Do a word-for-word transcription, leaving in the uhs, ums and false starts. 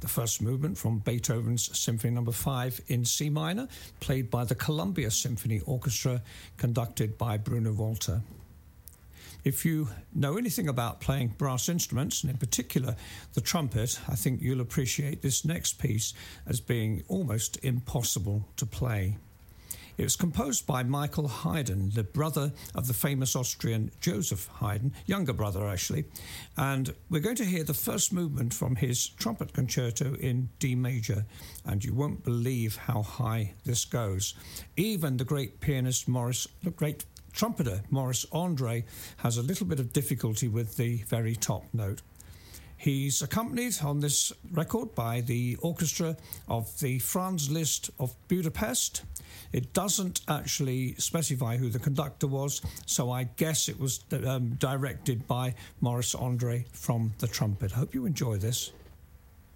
the first movement from Beethoven's Symphony Number five in C minor, played by the Columbia Symphony Orchestra, conducted by Bruno Walter. If you know anything about playing brass instruments, and in particular the trumpet, I think you'll appreciate this next piece as being almost impossible to play. It was composed by Michael Haydn, the brother of the famous Austrian Joseph Haydn, younger brother actually, and we're going to hear the first movement from his trumpet concerto in D major, and you won't believe how high this goes. Even the great pianist Maurice, the great trumpeter Maurice Andre has a little bit of difficulty with the very top note. He's accompanied on this record by the orchestra of the Franz Liszt of Budapest. It doesn't actually specify who the conductor was, so I guess it was um, directed by Maurice Andre from the trumpet. Hope you enjoy this.